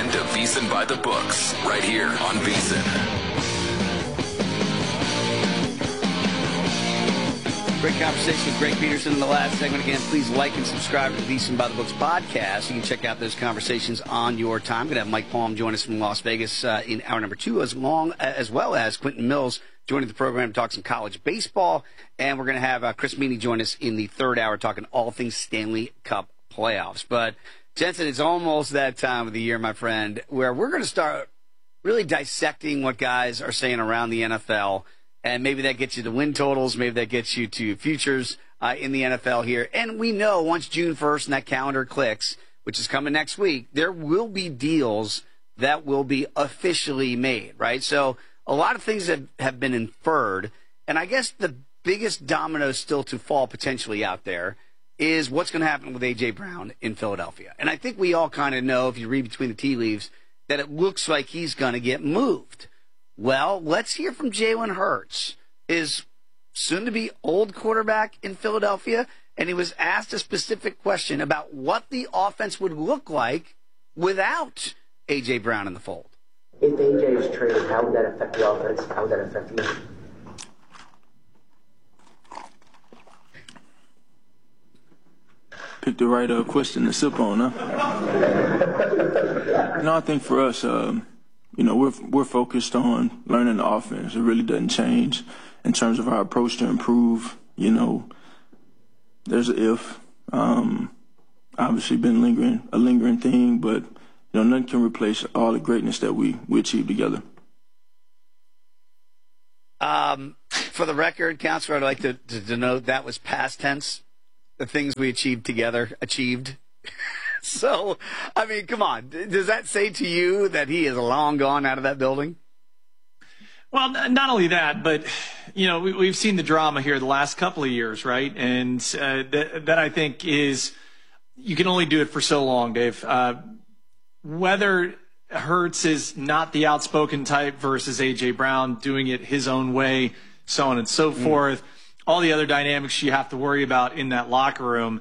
into VSiN by the Books, right here on VSiN. Great conversation with Greg Peterson in the last segment. Again, please like and subscribe to the VSiN by the Books podcast. You can check out those conversations on your time. We're going to have Mike Palm join us from Las Vegas in hour number 2, as well as Quentin Mills joining the program to talk some college baseball. And we're going to have Chris Meany join us in the third hour talking all things Stanley Cup playoffs. But, Jensen, it's almost that time of the year, my friend, where we're going to start really dissecting what guys are saying around the NFL. And maybe that gets you to win totals. Maybe that gets you to futures in the NFL here. And we know once June 1st and that calendar clicks, which is coming next week, there will be deals that will be officially made, right? So a lot of things have been inferred. And I guess the biggest domino still to fall potentially out there is what's going to happen with A.J. Brown in Philadelphia. And I think we all kind of know, if you read between the tea leaves, that it looks like he's going to get moved. Well, let's hear from Jalen Hurts, his soon-to-be old quarterback in Philadelphia, and he was asked a specific question about what the offense would look like without A.J. Brown in the fold. If A.J. is traded, how would that affect the offense? How would that affect you? Pick the right question to sip on, huh? No, I think for us, we're focused on learning the offense. It really doesn't change in terms of our approach to improve. There's an if. Obviously been a lingering thing, but nothing can replace all the greatness that we achieved together. For the record, Counselor, I'd like to denote that was past tense. The things we achieved together, achieved. So, I mean, come on. Does that say to you that he is long gone out of that building? Well, not only that, but, we've seen the drama here the last couple of years, right? And that I think is, you can only do it for so long, Dave. Whether Hurts is not the outspoken type versus A.J. Brown doing it his own way, so on and so forth, all the other dynamics you have to worry about in that locker room.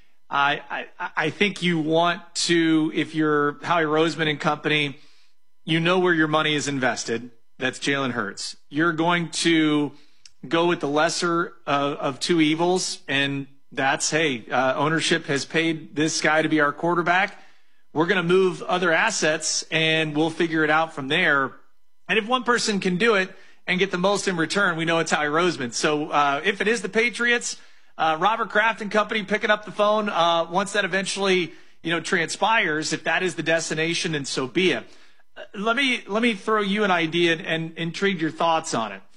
I think you want to, if you're Howie Roseman and company, where your money is invested. That's Jalen Hurts. You're going to go with the lesser of two evils, and that's, ownership has paid this guy to be our quarterback. We're going to move other assets, and we'll figure it out from there. And if one person can do it and get the most in return, we know it's Howie Roseman. So if it is the Patriots, Robert Kraft and company picking up the phone once that eventually transpires, if that is the destination, and so be it. Let me throw you an idea and intrigue your thoughts on it.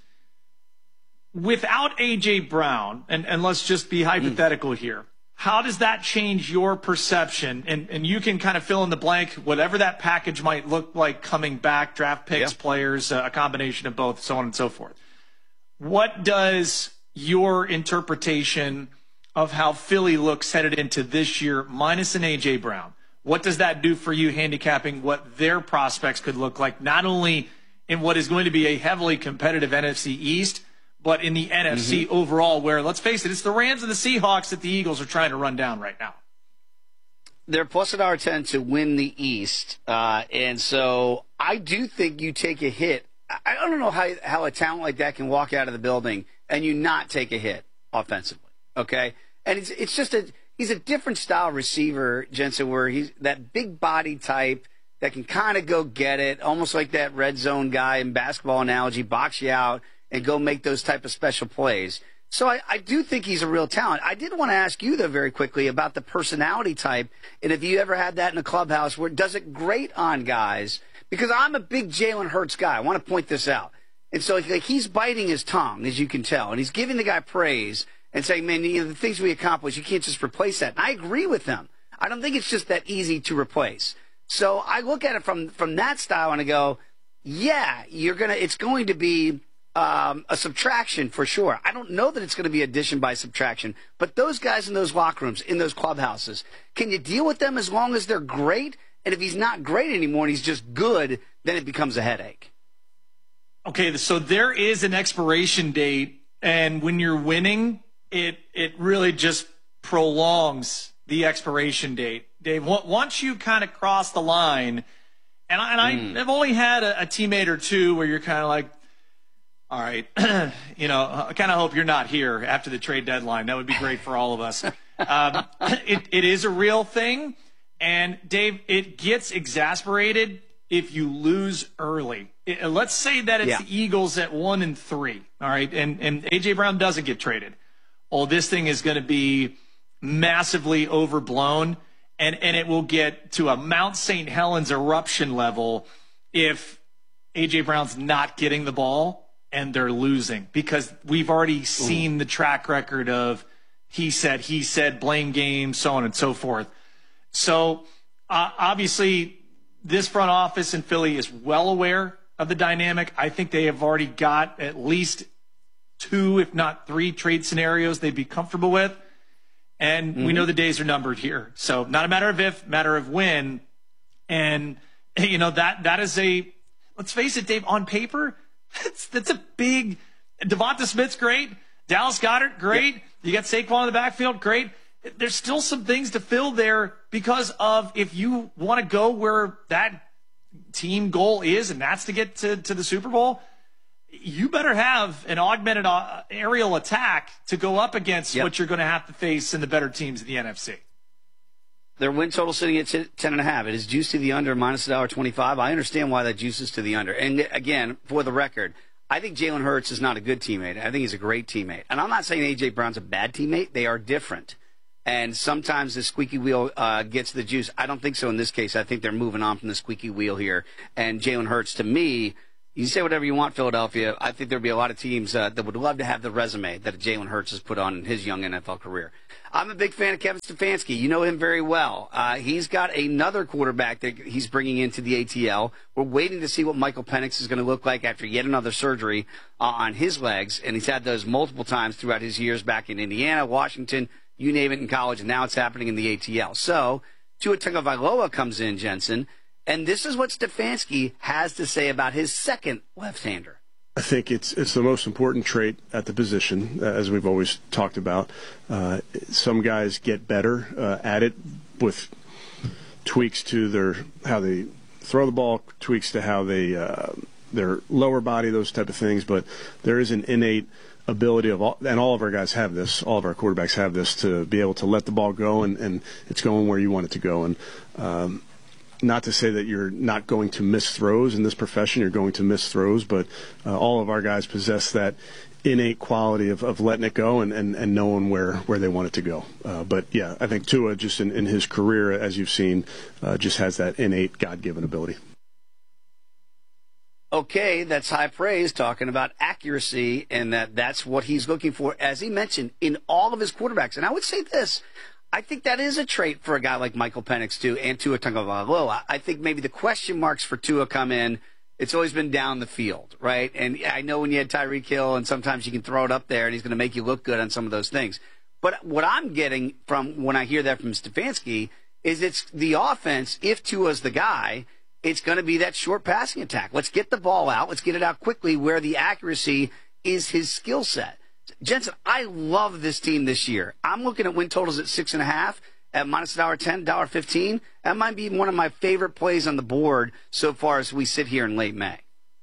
Without A.J. Brown, and let's just be hypothetical here, how does that change your perception? And you can kind of fill in the blank, whatever that package might look like coming back, draft picks, players, a combination of both, so on and so forth. What does your interpretation of how Philly looks headed into this year, minus an A.J. Brown, what does that do for you handicapping what their prospects could look like, not only in what is going to be a heavily competitive NFC East, but in the NFC overall, where, let's face it, it's the Rams and the Seahawks that the Eagles are trying to run down right now. They're plus $1.10 to win the East. And so I do think you take a hit. I don't know how a talent like that can walk out of the building and you not take a hit offensively, okay? And it's just he's a different style receiver, Jensen, where he's that big body type that can kind of go get it, almost like that red zone guy in basketball analogy, box you out and go make those type of special plays. So I do think he's a real talent. I did want to ask you, though, very quickly about the personality type, and if you ever had that in a clubhouse where it does it great on guys, because I'm a big Jalen Hurts guy. I want to point this out. And so he's biting his tongue, as you can tell, and he's giving the guy praise and saying, man, the things we accomplish, you can't just replace that. And I agree with him. I don't think it's just that easy to replace. So I look at it from that style and I go, yeah, it's going to be a subtraction for sure. I don't know that it's going to be addition by subtraction, but those guys in those locker rooms, in those clubhouses, can you deal with them as long as they're great? And if he's not great anymore and he's just good, then it becomes a headache. Okay, so there is an expiration date, and when you're winning, it really just prolongs the expiration date. Dave, once you kind of cross the line And I've only had a teammate or two where you're kind of like, all right, I kind of hope you're not here after the trade deadline. That would be great for all of us. It is a real thing. And, Dave, it gets exasperated if you lose early. Let's say that it's the Eagles at 1-3, all right, and A.J. Brown doesn't get traded. Oh, this thing is going to be massively overblown. And it will get to a Mount St. Helens eruption level if A.J. Brown's not getting the ball and they're losing, because we've already seen the track record of he said, blame game, so on and so forth. So obviously this front office in Philly is well aware of the dynamic. I think they have already got at least 2, if not 3 trade scenarios they'd be comfortable with. And we know the days are numbered here. So not a matter of if, matter of when. And, that is let's face it, Dave, on paper, that's a big – Devonta Smith's great. Dallas Goedert, great. Yep. You got Saquon in the backfield, great. There's still some things to fill there because of if you want to go where that team goal is, and that's to get to the Super Bowl – you better have an augmented aerial attack to go up against what you're going to have to face in the better teams in the NFC. Their win total sitting at 10.5. It is juiced to the under, minus $1.25. I understand why that juices to the under. And again, for the record, I think Jalen Hurts is not a good teammate. I think he's a great teammate. And I'm not saying A.J. Brown's a bad teammate. They are different. And sometimes the squeaky wheel gets the juice. I don't think so in this case. I think they're moving on from the squeaky wheel here. And Jalen Hurts, to me, you say whatever you want, Philadelphia. I think there'll be a lot of teams that would love to have the resume that Jalen Hurts has put on in his young NFL career. I'm a big fan of Kevin Stefanski. You know him very well. He's got another quarterback that he's bringing into the ATL. We're waiting to see what Michael Penix is going to look like after yet another surgery on his legs, and he's had those multiple times throughout his years back in Indiana, Washington, you name it, in college, and now it's happening in the ATL. So Tua Tagovailoa comes in, Jensen. And this is what Stefanski has to say about his second left-hander. I think it's the most important trait at the position, as we've always talked about. Some guys get better at it with tweaks to how they throw the ball, tweaks to how they their lower body, those type of things. But there is an innate ability and all of our guys have this, all of our quarterbacks have this, to be able to let the ball go and it's going where you want it to go. And not to say that you're not going to miss throws in this profession. You're going to miss throws, but all of our guys possess that innate quality of letting it go and knowing where they want it to go. But, yeah, I think Tua, just in his career, as you've seen, just has that innate God-given ability. Okay, that's high praise, talking about accuracy, and that's what he's looking for, as he mentioned, in all of his quarterbacks. And I would say this. I think that is a trait for a guy like Michael Penix, too, and Tua Tagovailoa. I think maybe the question marks for Tua come in, it's always been down the field, right? And I know when you had Tyreek Hill, and sometimes you can throw it up there, and he's going to make you look good on some of those things. But what I'm getting from when I hear that from Stefanski is it's the offense, if Tua's the guy, it's going to be that short passing attack. Let's get the ball out. Let's get it out quickly where the accuracy is his skill set. Jensen, I love this team this year. I'm looking at win totals at 6.5 at minus $1.10, $1.15. That might be one of my favorite plays on the board so far as we sit here in late May.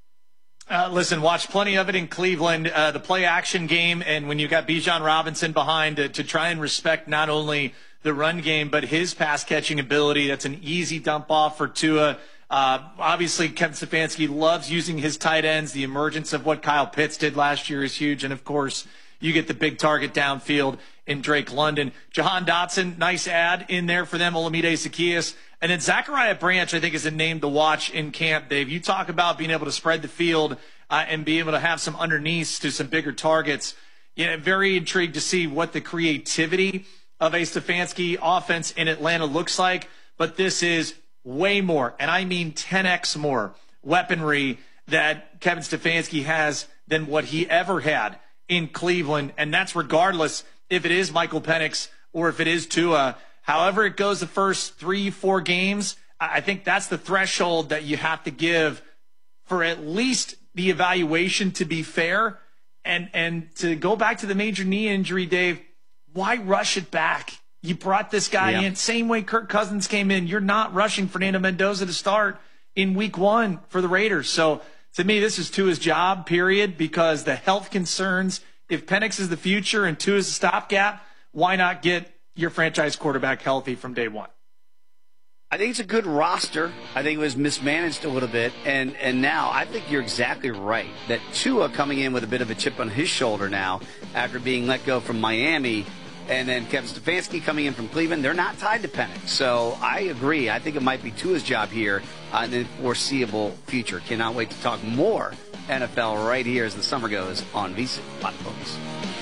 Listen, watch plenty of it in Cleveland, the play-action game, and when you got Bijan Robinson behind to try and respect not only the run game but his pass-catching ability. That's an easy dump-off for Tua. Obviously, Kevin Stefanski loves using his tight ends. The emergence of what Kyle Pitts did last year is huge, and, of course, you get the big target downfield in Drake London. Jahan Dotson, nice add in there for them, Olamide Zaccheaus. And then Zachariah Branch, I think, is a name to watch in camp, Dave. You talk about being able to spread the field and be able to have some underneaths to some bigger targets. Very intrigued to see what the creativity of a Stefanski offense in Atlanta looks like. But this is way more, and I mean 10x more, weaponry that Kevin Stefanski has than what he ever had in Cleveland, and that's regardless if it is Michael Penix or if it is Tua. However it goes the first 3-4 games, I think that's the threshold that you have to give for at least the evaluation to be fair. And to go back to the major knee injury, Dave, why rush it back? You brought this guy in, same way Kirk Cousins came in. You're not rushing Fernando Mendoza to start. in week 1 for the Raiders. So to me, this is Tua's job, period, because the health concerns, if Penix is the future and Tua is a stopgap, why not get your franchise quarterback healthy from day one? I think it's a good roster. I think it was mismanaged a little bit. And now I think you're exactly right that Tua coming in with a bit of a chip on his shoulder now after being let go from Miami, and then Kevin Stefanski coming in from Cleveland, they're not tied to Penix. So I agree. I think it might be Tua's job here in the foreseeable future. Cannot wait to talk more NFL right here as the summer goes on VSiN. Bye, folks.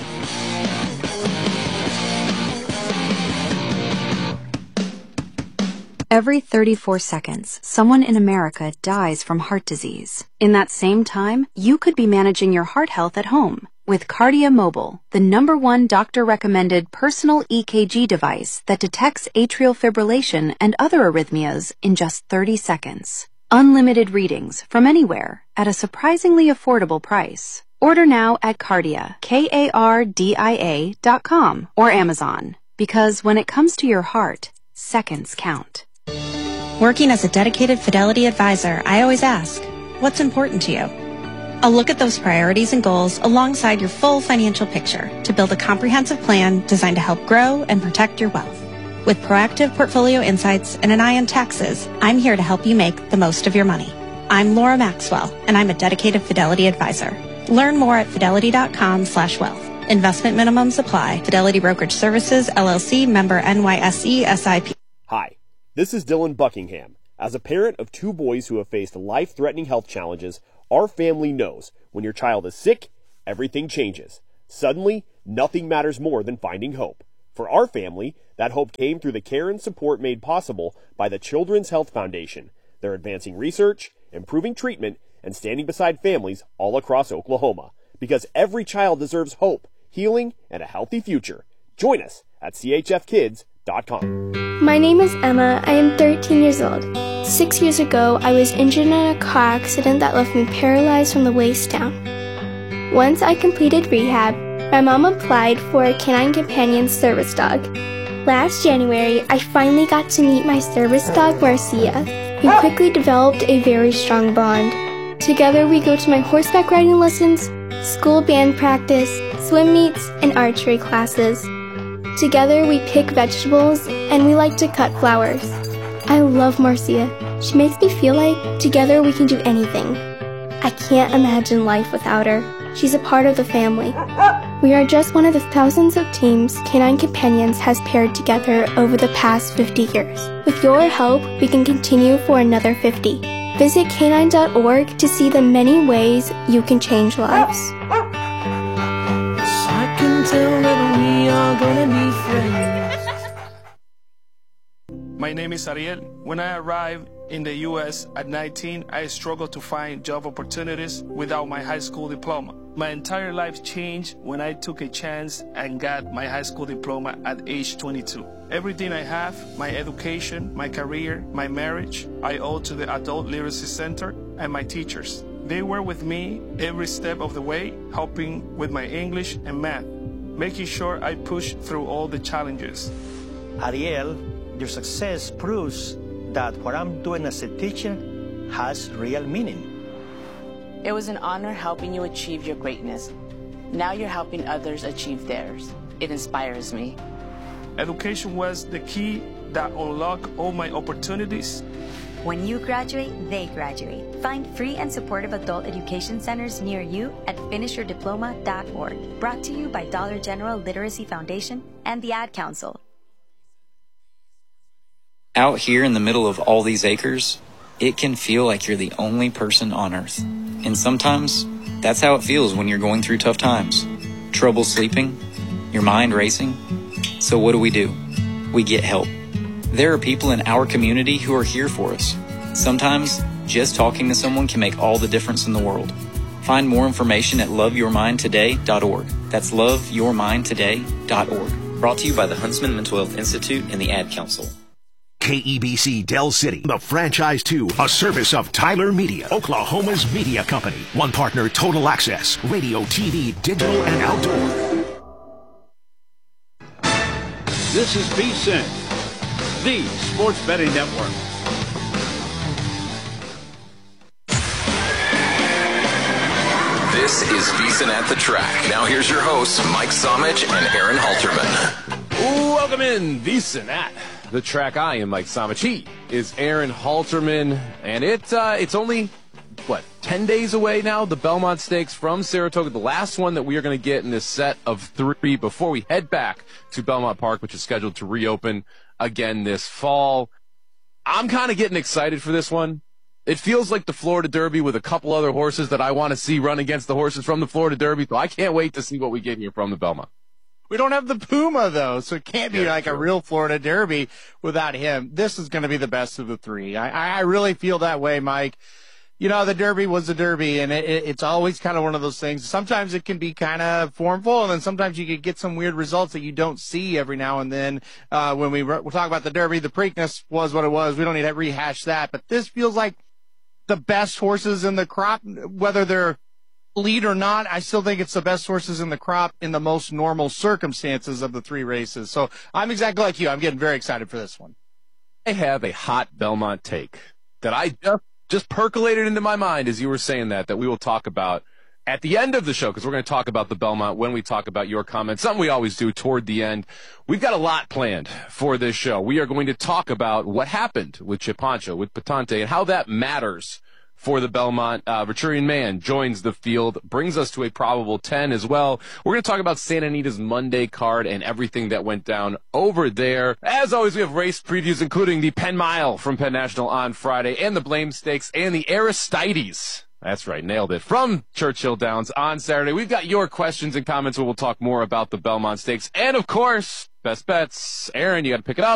Every 34 seconds, someone in America dies from heart disease. In that same time, you could be managing your heart health at home with Kardia Mobile, the #1 doctor-recommended personal EKG device that detects atrial fibrillation and other arrhythmias in just 30 seconds. Unlimited readings from anywhere at a surprisingly affordable price. Order now at Kardia, KARDIA.com or Amazon. Because when it comes to your heart, seconds count. Working as a dedicated Fidelity advisor, I always ask, what's important to you? I'll look at those priorities and goals alongside your full financial picture to build a comprehensive plan designed to help grow and protect your wealth. With proactive portfolio insights and an eye on taxes, I'm here to help you make the most of your money. I'm Laura Maxwell, and I'm a dedicated Fidelity advisor. Learn more at fidelity.com/wealth. Investment minimums apply. Fidelity Brokerage Services, LLC, member NYSE, SIP. Hi, this is Dylan Buckingham. As a parent of 2 boys who have faced life-threatening health challenges, our family knows when your child is sick, everything changes. Suddenly, nothing matters more than finding hope. For our family, that hope came through the care and support made possible by the Children's Health Foundation. They're advancing research, improving treatment, and standing beside families all across Oklahoma. Because every child deserves hope, healing, and a healthy future. Join us at chfkids.com. My name is Emma. I am 13 years old. 6 years ago, I was injured in a car accident that left me paralyzed from the waist down. Once I completed rehab, my mom applied for a Canine Companion service dog. Last January, I finally got to meet my service dog, Marcia. We quickly developed a very strong bond. Together, we go to my horseback riding lessons, school band practice, swim meets, and archery classes. Together, we pick vegetables, and we like to cut flowers. I love Marcia. She makes me feel like together we can do anything. I can't imagine life without her. She's a part of the family. We are just one of the thousands of teams Canine Companions has paired together over the past 50 years. With your help, we can continue for another 50. Visit canine.org to see the many ways you can change lives. I can tell that we are gonna be friends. My name is Ariel. When I arrived in the U.S. at 19, I struggled to find job opportunities without my high school diploma. My entire life changed when I took a chance and got my high school diploma at age 22. Everything I have, my education, my career, my marriage, I owe to the Adult Literacy Center and my teachers. They were with me every step of the way, helping with my English and math, making sure I pushed through all the challenges. Ariel, your success proves that what I'm doing as a teacher has real meaning. It was an honor helping you achieve your greatness. Now you're helping others achieve theirs. It inspires me. Education was the key that unlocked all my opportunities. When you graduate, they graduate. Find free and supportive adult education centers near you at finishyourdiploma.org. Brought to you by Dollar General Literacy Foundation and the Ad Council. Out here in the middle of all these acres, it can feel like you're the only person on Earth. And sometimes, that's how it feels when you're going through tough times. Trouble sleeping, your mind racing. So what do? We get help. There are people in our community who are here for us. Sometimes, just talking to someone can make all the difference in the world. Find more information at loveyourmindtoday.org. That's loveyourmindtoday.org. Brought to you by the Huntsman Mental Health Institute and the Ad Council. KEBC Del City, the Franchise 2, a service of Tyler Media, Oklahoma's media company. One partner, Total Access, radio, TV, digital, and outdoor. This is VSiN, the Sports Betting Network. This is VSiN at the Track. Now here's your hosts, Mike Somich and Aaron Halterman. Welcome in, VSiN at the Track. I am Mike Somich. He is Aaron Halterman, and it's only 10 days away now, the Belmont Stakes from Saratoga, the last one that we are going to get in this set of 3 before we head back to Belmont Park, which is scheduled to reopen again this fall. I'm kind of getting excited for this one. It feels like the Florida Derby with a couple other horses that I want to see run against the horses from the Florida Derby, so I can't wait to see what we get here from the Belmont. We don't have the Puma, though, so it can't be like a real Florida Derby without him. This is going to be the best of the 3. I really feel that way, Mike. You know, the Derby was the Derby, and it's always kind of one of those things. Sometimes it can be kind of formful, and then sometimes you could get some weird results that you don't see every now and then. When we'll talk about the Derby, the Preakness was what it was. We don't need to rehash that, but this feels like the best horses in the crop, whether they're lead or not. I still think it's the best horses in the crop in the most normal circumstances of the 3 races. So I'm exactly like you. I'm getting very excited for this one. I have a hot Belmont take that I just percolated into my mind as you were saying that we will talk about at the end of the show, because we're going to talk about the Belmont when we talk about your comments, something we always do toward the end. We've got a lot planned for this show. We are going to talk about what happened with Chip Honcho, with Patente, and how that matters for the Belmont. Veturian Man joins the field, brings us to a probable 10 as well. We're going to talk about Santa Anita's Monday card and everything that went down over there. As always, we have race previews, including the Penn Mile from Penn National on Friday, and the Blame Stakes, and the Aristides. That's right, nailed it. From Churchill Downs on Saturday. We've got your questions and comments where we'll talk more about the Belmont Stakes. And, of course, best bets. Aaron, you got to pick it up.